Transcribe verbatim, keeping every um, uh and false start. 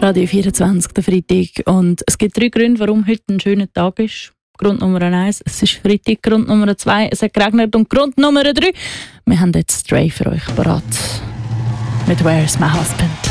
Radio vierundzwanzig, der Freitag. Und es gibt drei Gründe, warum heute ein schöner Tag ist. Grund Nummer eins, es ist Freitag. Grund Nummer zwei, es hat geregnet. Und Grund Nummer drei, wir haben jetzt Stray für euch parat. Mit Where's My Husband?